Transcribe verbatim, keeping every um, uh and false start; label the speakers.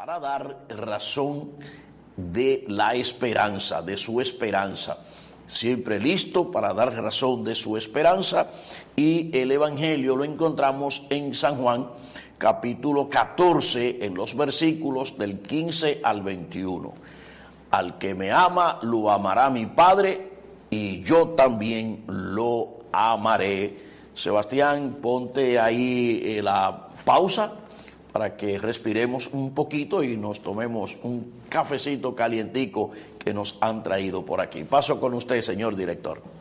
Speaker 1: para dar razón de la esperanza, de su esperanza. Siempre listo para dar razón de su esperanza. Y el Evangelio lo encontramos en San Juan, capítulo catorce, en los versículos del quince al veintiuno. Al que me ama, lo amará mi Padre, y yo también lo amaré. Sebastián, ponte ahí eh, la pausa para que respiremos un poquito y nos tomemos un cafecito calientico que nos han traído por aquí. Paso con usted, señor director.